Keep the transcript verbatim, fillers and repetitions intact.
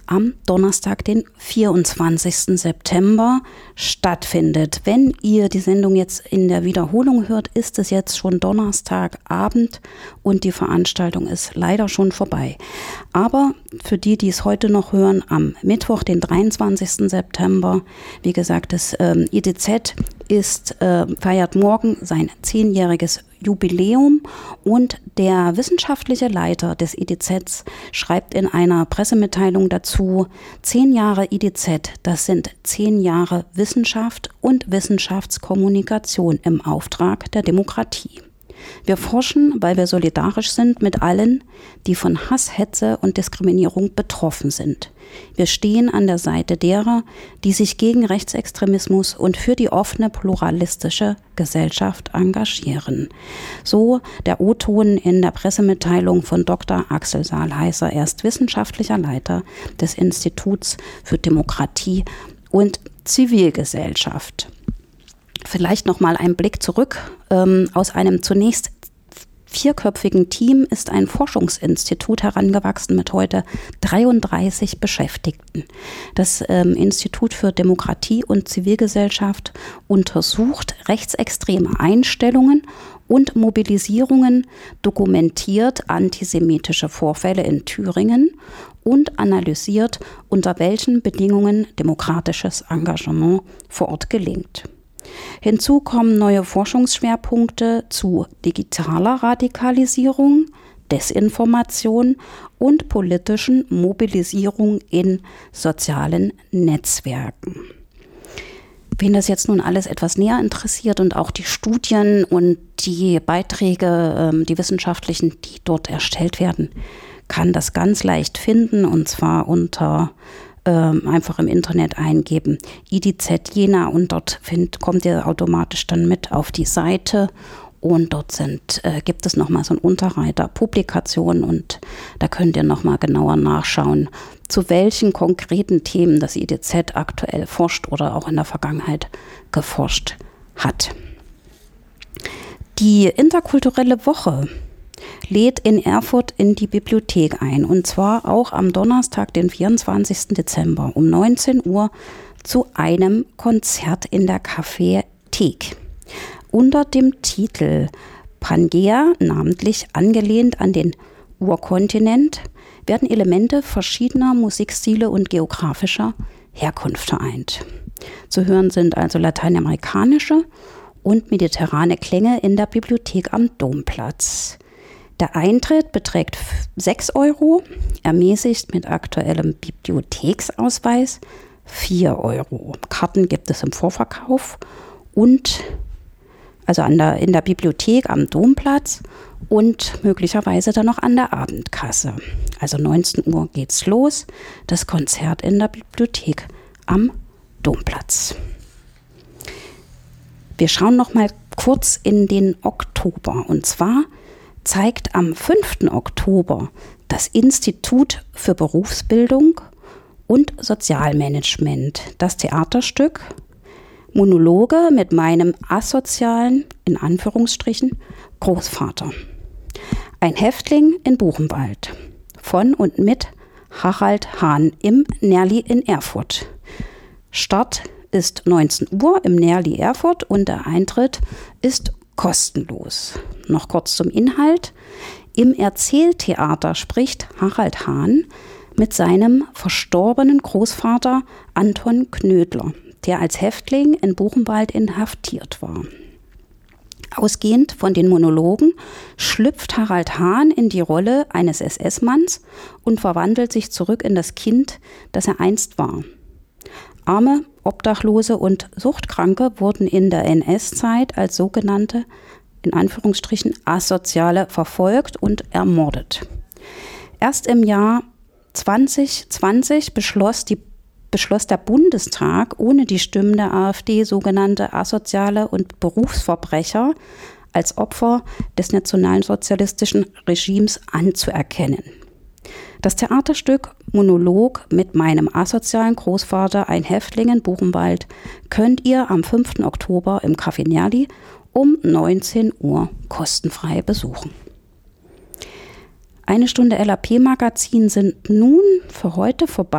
am Donnerstag, den vierundzwanzigsten September stattfindet. Wenn ihr die Sendung jetzt in der Wiederholung hört, ist es jetzt schon Donnerstagabend und die Veranstaltung ist leider schon vorbei. Aber für die, die es heute noch hören, am Mittwoch, den dreiundzwanzigsten September, wie gesagt, das ähm, I D Z ist, äh, feiert morgen sein zehnjähriges Jubiläum und der wissenschaftliche Leiter des I D Zs schreibt in einer Pressemitteilung dazu: Zehn Jahre I D Z, das sind zehn Jahre Wissenschaft und Wissenschaftskommunikation im Auftrag der Demokratie. Wir forschen, weil wir solidarisch sind mit allen, die von Hass, Hetze und Diskriminierung betroffen sind. Wir stehen an der Seite derer, die sich gegen Rechtsextremismus und für die offene, pluralistische Gesellschaft engagieren. So der O-Ton in der Pressemitteilung von Doktor Axel Saalheiser. Er ist wissenschaftlicher Leiter des Instituts für Demokratie und Zivilgesellschaft. Vielleicht noch mal ein Blick zurück. Ähm, aus einem zunächst vierköpfigen Team ist ein Forschungsinstitut herangewachsen mit heute dreiunddreißig Beschäftigten. Das ähm, Institut für Demokratie und Zivilgesellschaft untersucht rechtsextreme Einstellungen und Mobilisierungen, dokumentiert antisemitische Vorfälle in Thüringen und analysiert, unter welchen Bedingungen demokratisches Engagement vor Ort gelingt. Hinzu kommen neue Forschungsschwerpunkte zu digitaler Radikalisierung, Desinformation und politischen Mobilisierung in sozialen Netzwerken. Wen das jetzt nun alles etwas näher interessiert und auch die Studien und die Beiträge, die wissenschaftlichen, die dort erstellt werden, kann das ganz leicht finden, und zwar unter Ähm, einfach im Internet eingeben, I D Z Jena, und dort find, kommt ihr automatisch dann mit auf die Seite, und dort sind, äh, gibt es nochmal so einen Unterreiter Publikationen, und da könnt ihr nochmal genauer nachschauen, zu welchen konkreten Themen das I D Z aktuell forscht oder auch in der Vergangenheit geforscht hat. Die interkulturelle Woche lädt in Erfurt in die Bibliothek ein, und zwar auch am Donnerstag, den vierundzwanzigsten Dezember um neunzehn Uhr zu einem Konzert in der Café-Thek. Unter dem Titel Pangea, namentlich angelehnt an den Urkontinent, werden Elemente verschiedener Musikstile und geografischer Herkunft vereint. Zu hören sind also lateinamerikanische und mediterrane Klänge in der Bibliothek am Domplatz. Der Eintritt beträgt sechs Euro, ermäßigt mit aktuellem Bibliotheksausweis vier Euro. Karten gibt es im Vorverkauf und also an der, in der Bibliothek am Domplatz und möglicherweise dann noch an der Abendkasse. Also neunzehn Uhr geht's los, das Konzert in der Bibliothek am Domplatz. Wir schauen noch mal kurz in den Oktober, und zwar zeigt am fünften Oktober das Institut für Berufsbildung und Sozialmanagement das Theaterstück Monologe mit meinem asozialen, in Anführungsstrichen, Großvater. Ein Häftling in Buchenwald von und mit Harald Hahn im Nerli in Erfurt. Start ist neunzehn Uhr im Nerli Erfurt und der Eintritt ist kostenlos. Noch kurz zum Inhalt. Im Erzähltheater spricht Harald Hahn mit seinem verstorbenen Großvater Anton Knödler, der als Häftling in Buchenwald inhaftiert war. Ausgehend von den Monologen schlüpft Harald Hahn in die Rolle eines S S-Manns und verwandelt sich zurück in das Kind, das er einst war. Arme, Obdachlose und Suchtkranke wurden in der N S-Zeit als sogenannte, in Anführungsstrichen, Asoziale verfolgt und ermordet. Erst im Jahr zwanzig zwanzig beschloss, die, beschloss der Bundestag ohne die Stimmen der AfD sogenannte Asoziale und Berufsverbrecher als Opfer des nationalsozialistischen Regimes anzuerkennen. Das Theaterstück Monolog mit meinem asozialen Großvater, ein Häftling in Buchenwald, könnt ihr am fünften Oktober im Café Nerli um neunzehn Uhr kostenfrei besuchen. Eine Stunde L A P-Magazin sind nun für heute vorbei.